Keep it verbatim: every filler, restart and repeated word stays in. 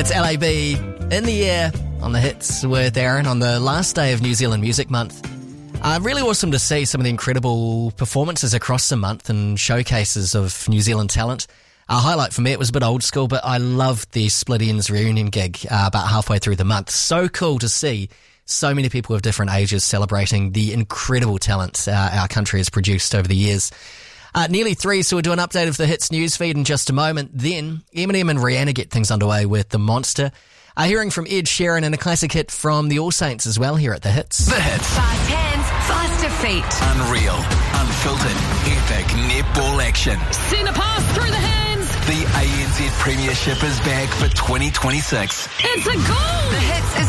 It's L A B in the air on the hits with Aaron on the last day of New Zealand Music Month. Uh, really awesome to see some of the incredible performances across the month and showcases of New Zealand talent. A highlight for me, it was a bit old school, but I loved the Split Ends reunion gig uh, about halfway through the month. So cool to see so many people of different ages celebrating the incredible talent uh, our country has produced over the years. Uh, nearly three, so we'll do an update of the hits newsfeed in just a moment. Then Eminem and Rihanna get things underway with The Monster. Uh, hearing from Ed Sheeran and a classic hit from the All Saints as well here at The Hits. The Hits. Fast hands, faster feet. Unreal, unfiltered, epic netball action. Centre pass through the hands. The A N Z Premiership is back for twenty twenty-six. It's a goal. The Hits is